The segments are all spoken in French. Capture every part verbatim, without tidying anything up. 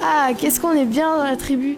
Ah, qu'est-ce qu'on est bien dans la tribu.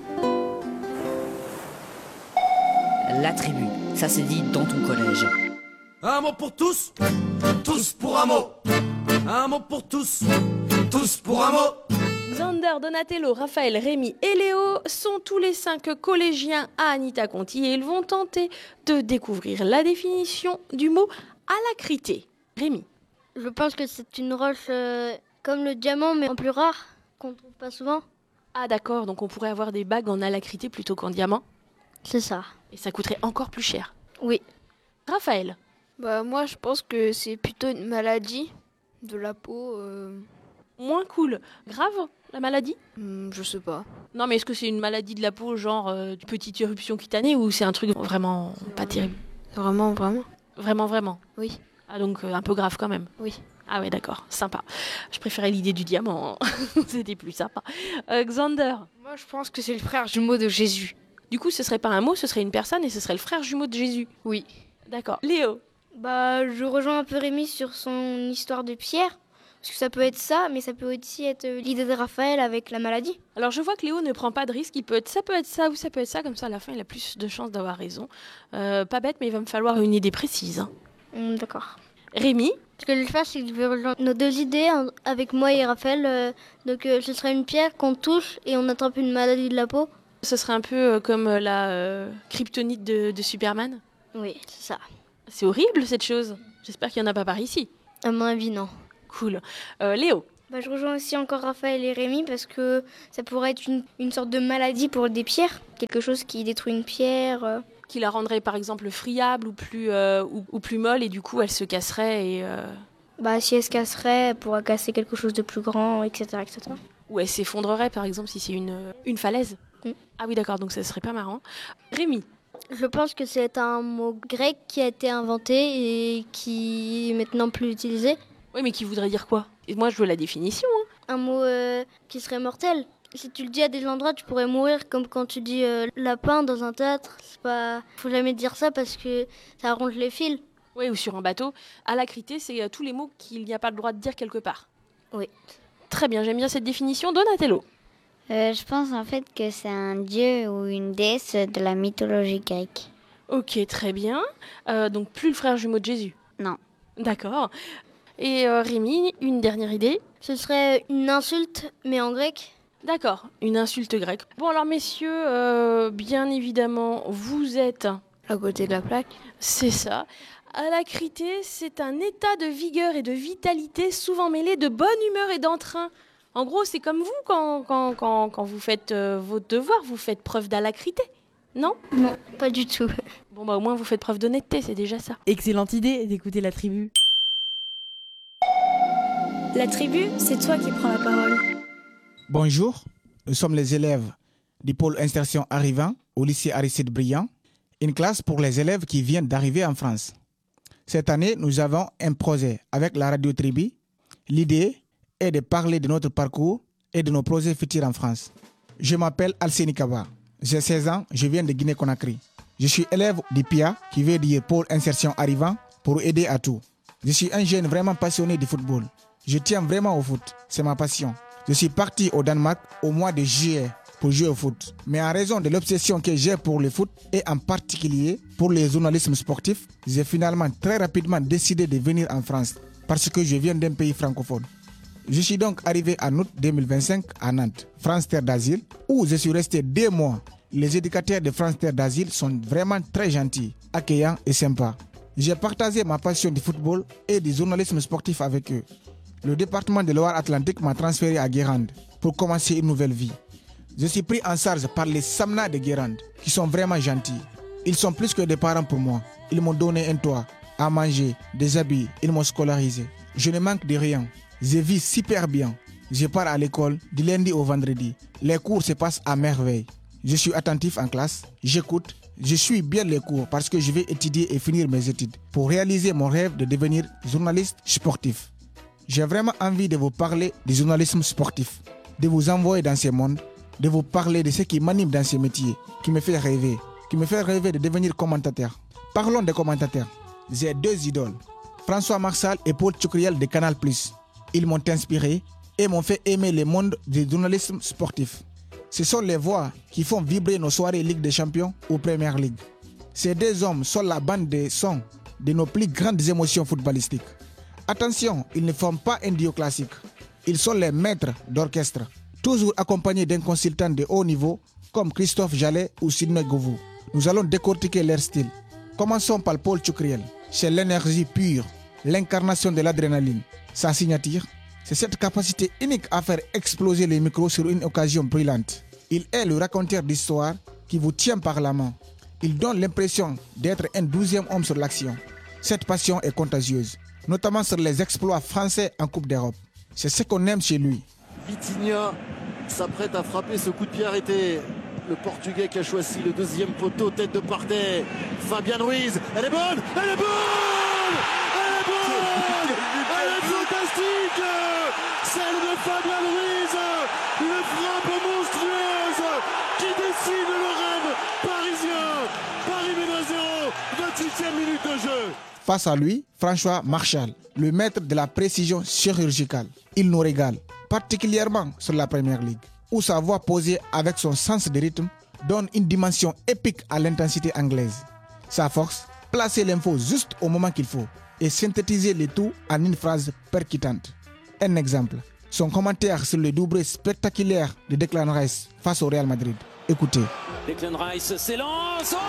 La tribu, ça s'est dit dans ton collège. Un mot pour tous, tous pour un mot. Un mot pour tous, tous pour un mot. Xander, Donatello, Raphaël, Rémi et Léo sont tous les cinq collégiens à Anita Conti et ils vont tenter de découvrir la définition du mot alacrité. Rémi. Je pense que c'est une roche euh, comme le diamant mais en plus rare, qu'on ne trouve pas souvent. Ah d'accord, donc on pourrait avoir des bagues en alacrité plutôt qu'en diamant. C'est ça. Et ça coûterait encore plus cher. Oui. Raphaël. Bah moi je pense que c'est plutôt une maladie de la peau. Euh... Moins cool. Grave, la maladie ? hmm, Je sais pas. Non mais est-ce que c'est une maladie de la peau, genre euh, petite éruption cutanée, ou c'est un truc vraiment pas terrible ? Vraiment, vraiment ? Vraiment, vraiment ? Oui. Ah donc euh, un peu grave quand même ? Oui. Ah ouais d'accord, sympa. Je préférais l'idée du diamant, hein. C'était plus sympa. Euh, Xander. Moi je pense que c'est le frère jumeau de Jésus. Du coup ce serait pas un mot, ce serait une personne et ce serait le frère jumeau de Jésus. Oui. D'accord. Léo. Bah, je rejoins un peu Rémi sur son histoire de Pierre. Parce que ça peut être ça, mais ça peut aussi être l'idée de Raphaël avec la maladie. Alors je vois que Léo ne prend pas de risque, il peut être ça peut être ça ou ça peut être ça, comme ça à la fin il a plus de chances d'avoir raison. Euh, pas bête, mais il va me falloir une idée précise. Hein. Hum, d'accord. Rémi. Ce que je vais faire, c'est que je vais rejoindre nos deux idées hein, avec moi et Raphaël. Euh, donc euh, ce serait une pierre qu'on touche et on attrape une maladie de la peau. Ce serait un peu euh, comme euh, la euh, kryptonite de, de Superman. Oui, c'est ça. C'est horrible cette chose. J'espère qu'il n'y en a pas par ici. À mon avis, non. Cool. Euh, Léo. Bah, je rejoins aussi encore Raphaël et Rémi parce que ça pourrait être une, une sorte de maladie pour des pierres. Quelque chose qui détruit une pierre. Euh... Qui la rendrait par exemple friable ou plus, euh, ou, ou plus molle et du coup elle se casserait et... Euh... Bah, si elle se casserait, elle pourra casser quelque chose de plus grand, et cetera et cetera. Ou elle s'effondrerait par exemple si c'est une, une falaise. Mm. Ah oui d'accord, donc ça serait pas marrant. Rémi. Je pense que c'est un mot grec qui a été inventé et qui est maintenant plus utilisé. Oui, mais qui voudrait dire quoi ? Et moi, je veux la définition. Hein. Un mot euh, qui serait mortel. Si tu le dis à des endroits, tu pourrais mourir, comme quand tu dis euh, lapin dans un théâtre. C'est pas... Faut jamais dire ça parce que ça arrange les fils. Oui, ou sur un bateau. Alacrité, c'est euh, tous les mots qu'il n'y a pas le droit de dire quelque part. Oui. Très bien, j'aime bien cette définition. Donatello. Euh, je pense en fait que c'est un dieu ou une déesse de la mythologie grecque. Ok, très bien. Euh, donc plus le frère jumeau de Jésus. Non. D'accord. Et euh, Rémi, une dernière idée. Ce serait une insulte, mais en grec. D'accord, une insulte grecque. Bon alors messieurs, euh, bien évidemment, vous êtes... À côté de la plaque. C'est ça. Alacrité, c'est un état de vigueur et de vitalité souvent mêlé de bonne humeur et d'entrain. En gros, c'est comme vous quand, quand, quand, quand vous faites euh, vos devoirs, vous faites preuve d'alacrité, non ? Non, pas du tout. Bon bah au moins vous faites preuve d'honnêteté, c'est déjà ça. Excellente idée d'écouter la tribu. La tribu, c'est toi qui prends la parole. Bonjour, nous sommes les élèves du pôle insertion arrivant au lycée Aristide Briand, une classe pour les élèves qui viennent d'arriver en France. Cette année, nous avons un projet avec la radio Tribu. L'idée est de parler de notre parcours et de nos projets futurs en France. Je m'appelle Alseni Kaba, j'ai seize ans, je viens de Guinée-Conakry. Je suis élève du P I A, qui veut dire pôle insertion arrivant, pour aider à tout. Je suis un jeune vraiment passionné du football. Je tiens vraiment au foot, c'est ma passion. Je suis parti au Danemark au mois de juillet pour jouer au foot. Mais en raison de l'obsession que j'ai pour le foot et en particulier pour le journalisme sportif, j'ai finalement très rapidement décidé de venir en France parce que je viens d'un pays francophone. Je suis donc arrivé en août deux mille vingt-cinq à Nantes, France Terre d'Asile, où je suis resté deux mois. Les éducateurs de France Terre d'Asile sont vraiment très gentils, accueillants et sympas. J'ai partagé ma passion du football et du journalisme sportif avec eux. Le département de Loire-Atlantique m'a transféré à Guérande pour commencer une nouvelle vie. Je suis pris en charge par les Samna de Guérande, qui sont vraiment gentils. Ils sont plus que des parents pour moi. Ils m'ont donné un toit, à manger, des habits, ils m'ont scolarisé. Je ne manque de rien. Je vis super bien. Je pars à l'école du lundi au vendredi. Les cours se passent à merveille. Je suis attentif en classe, j'écoute, je suis bien les cours parce que je vais étudier et finir mes études pour réaliser mon rêve de devenir journaliste sportif. J'ai vraiment envie de vous parler du journalisme sportif, de vous envoyer dans ce monde, de vous parler de ce qui m'anime dans ce métier, qui me fait rêver, qui me fait rêver de devenir commentateur. Parlons des commentateurs. J'ai deux idoles, François Marsal et Paul Tchoukriel de Canal plus. Ils m'ont inspiré et m'ont fait aimer le monde du journalisme sportif. Ce sont les voix qui font vibrer nos soirées Ligue des Champions ou Premier League. Ces deux hommes sont la bande de son de nos plus grandes émotions footballistiques. Attention, ils ne forment pas un duo classique. Ils sont les maîtres d'orchestre, toujours accompagnés d'un consultant de haut niveau comme Christophe Jallet ou Sidney Govou. Nous allons décortiquer leur style. Commençons par Paul Tchoukriel. C'est l'énergie pure, l'incarnation de l'adrénaline. Sa signature, c'est cette capacité unique à faire exploser les micros sur une occasion brillante. Il est le raconteur d'histoire qui vous tient par la main. Il donne l'impression d'être un douzième homme sur l'action. Cette passion est contagieuse, notamment sur les exploits français en Coupe d'Europe. C'est ce qu'on aime chez lui. Vitinha s'apprête à frapper ce coup de pied arrêté. Le Portugais qui a choisi le deuxième poteau, tête de Partey. Fabian Ruiz, elle est bonne, elle est bonne, elle est bonne, elle est fantastique. Celle de Fabian Ruiz, une frappe monstrueuse qui décide le rêve parisien. Paris mène à zéro, vingt-huitième minute de jeu. Face à lui, François Marchal, le maître de la précision chirurgicale. Il nous régale, particulièrement sur la Première Ligue, où sa voix posée avec son sens de rythme donne une dimension épique à l'intensité anglaise. Sa force, placer l'info juste au moment qu'il faut et synthétiser le tout en une phrase percutante. Un exemple, son commentaire sur le doublé spectaculaire de Declan Rice face au Real Madrid. Écoutez. Declan Rice s'élance. Oh,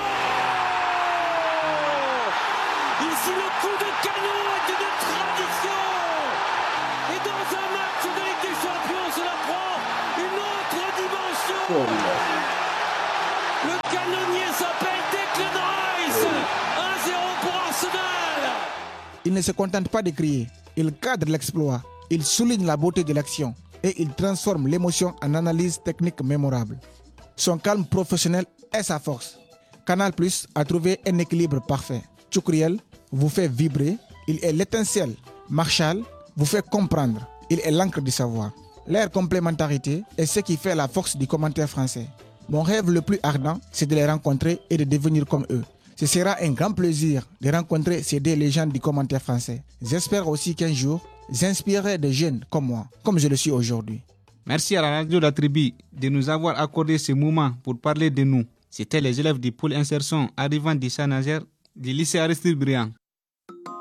ici le coup de canon est une tradition. Et dans un match de Ligue des Champions, cela prend une autre dimension. Oh. Le canonnier s'appelle Declan Rice. un zéro pour Arsenal. Il ne se contente pas de crier. Il cadre l'exploit. Il souligne la beauté de l'action et il transforme l'émotion en analyse technique mémorable. Son calme professionnel est sa force. Canal Plus a trouvé un équilibre parfait. Tchoukriel vous fait vibrer, il est l'étincelle. Marchal vous fait comprendre, il est l'encre du savoir. Leur complémentarité est ce qui fait la force du commentaire français. Mon rêve le plus ardent, c'est de les rencontrer et de devenir comme eux. Ce sera un grand plaisir de rencontrer ces deux légendes du commentaire français. J'espère aussi qu'un jour, j'inspirerai des jeunes comme moi, comme je le suis aujourd'hui. Merci à la radio La Tribu de nous avoir accordé ce moment pour parler de nous. C'était les élèves du pôle insertion arrivant de Saint-Nazaire du lycée Aristide Briand.